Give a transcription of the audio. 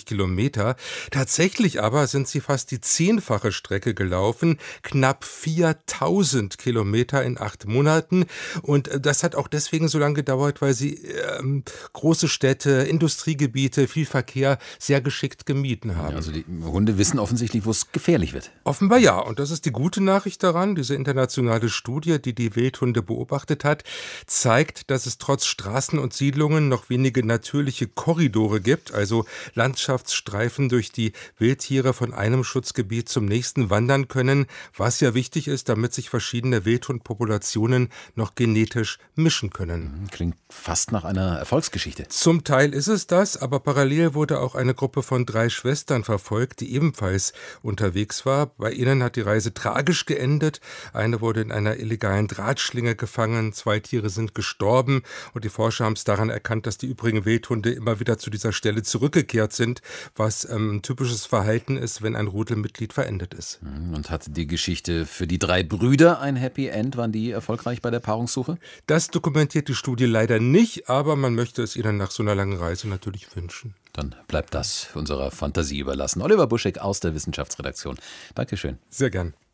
Kilometer. Tatsächlich aber sind sie fast die 10-fache Strecke gelaufen, knapp 4000 Kilometer in 8 Monaten. Und das hat auch deswegen so lange gedauert, weil sie große Städte, Industriegebiete, viel Verkehr sehr geschickt gemieden haben. Also die Hunde wissen offensichtlich, wo es gefährlich wird. Offenbar ja. Und das ist die gute Nachricht daran. Diese internationale Studie, die die Wildhunde beobachtet hat, zeigt, dass es trotz Straßen und Siedlungen noch wenige natürliche Korridore gibt, also Landschaftsstreifen, durch die Wildtiere von einem Schutzgebiet zum nächsten wandern können, was ja wichtig ist, damit sich verschiedene Wildhundpopulationen noch genetisch mischen können. Klingt fast nach einer Erfolgsgeschichte. Zum Teil ist es das, aber parallel wurde auch eine Gruppe von 3 Schwestern verfolgt, die ebenfalls unterwegs war. Bei ihnen hat die Reise tragisch geendet. Eine wurde in einer illegalen Drahtschlinge gefangen, 2 Tiere sind gestorben und die Forscher haben es daran erkannt, dass die übrigen Wildhunde immer wieder zu dieser Stelle zurückgekehrt sind, was ein typisches Verhalten ist, wenn ein Rudelmitglied verendet ist. Und hat die Geschichte für die 3 Brüder ein Happy End? Waren die erfolgreich bei der Paarungssuche? Das dokumentiert die Studie leider nicht, aber man möchte es ihnen nach so einer langen Reise natürlich wünschen. Dann bleibt das unserer Fantasie überlassen. Oliver Buschek aus der Wissenschaftsredaktion. Dankeschön. Sehr gern.